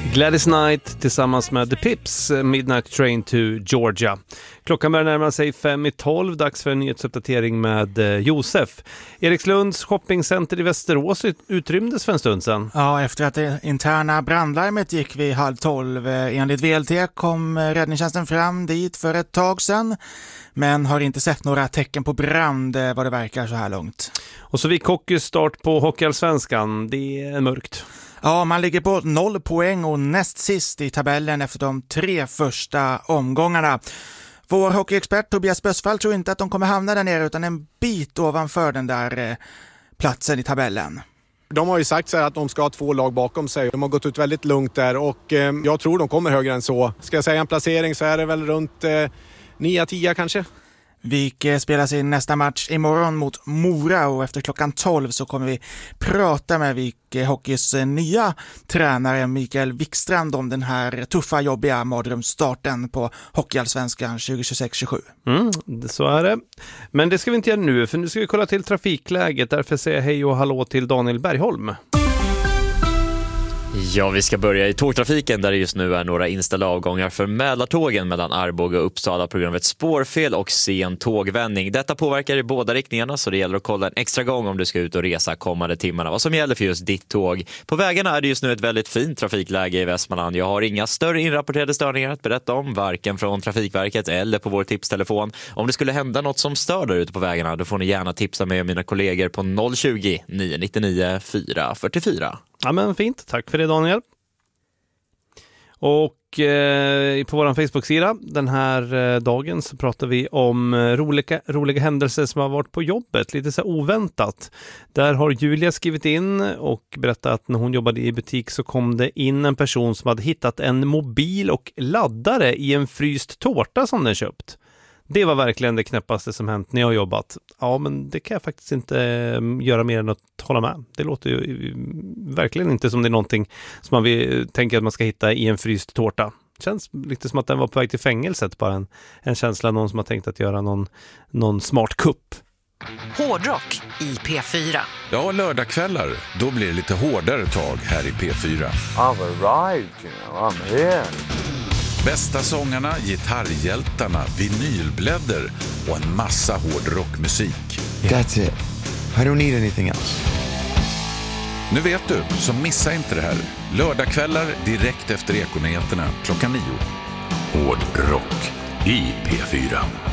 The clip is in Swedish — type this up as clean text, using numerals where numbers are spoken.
Gladys Knight tillsammans med The Pips, Midnight Train to Georgia. Klockan börjar närma sig 5:12, dags för en nyhetsuppdatering med Josef. Erikslunds shoppingcenter i Västerås utrymdes för en stund sedan. Ja, efter att det interna brandlarmet gick vid 11:30. Enligt VLT kom räddningstjänsten fram dit för ett tag sedan, men har inte sett några tecken på brand vad det verkar så här långt. Och så vi Hockeys start på Hockeyallsvenskan, det är mörkt. Ja, man ligger på 0 poäng och näst sist i tabellen efter de 3 första omgångarna. Vår hockeyexpert Tobias Bösfall tror inte att de kommer hamna där nere utan en bit ovanför den där platsen i tabellen. De har ju sagt så här att de ska ha 2 lag bakom sig. De har gått ut väldigt lugnt där och jag tror de kommer högre än så. Ska jag säga en placering så är det väl runt 9-10 kanske. Vik spelar sin nästa match imorgon mot Mora och efter klockan 12 så kommer vi prata med Vik Hockeys nya tränare Mikael Wikstrand om den här tuffa, jobbiga mardrömsstarten på Hockeyallsvenskan 2026-27. Så är det. Men det ska vi inte göra nu, för nu ska vi kolla till trafikläget. Därför säger jag hej och hallå till Daniel Bergholm. Ja, vi ska börja i tågtrafiken där det just nu är några inställda avgångar för Mälartågen mellan Arboga och Uppsala på grund av ett spårfel och sen tågvändning. Detta påverkar i båda riktningarna så det gäller att kolla en extra gång om du ska ut och resa kommande timmarna. Vad som gäller för just ditt tåg. På vägarna är det just nu ett väldigt fint trafikläge i Västmanland. Jag har inga större inrapporterade störningar att berätta om, varken från Trafikverket eller på vår tipstelefon. Om det skulle hända något som stör där ute på vägarna, då får ni gärna tipsa mig och mina kollegor på 020 999 444. Ja, men fint. Tack för det, Daniel. Och på vår Facebook-sida den här dagen så pratar vi om roliga händelser som har varit på jobbet. Lite så oväntat. Där har Julia skrivit in och berättat att när hon jobbade i butik så kom det in en person som hade hittat en mobil och laddare i en fryst tårta som den köpt. Det var verkligen det knäppaste som hänt när jag har jobbat. Ja, men det kan jag faktiskt inte göra mer än att hålla med. Det låter ju verkligen inte som det är någonting som man tänker att man ska hitta i en fryst tårta. Känns lite som att den var på väg till fängelset. Bara en känsla, någon som har tänkt att göra någon smart kupp. Hårdrock i P4. Ja, lördagskvällar. Då blir det lite hårdare tag här i P4. I've arrived, I'm here. Bästa sångarna, gitarrhjältarna, vinylblädder och en massa hårdrockmusik. That's it. I don't need anything else. Nu vet du, så missa inte det här. Lördagskvällar direkt efter Ekonyheterna klockan 9. Hårdrock i P4.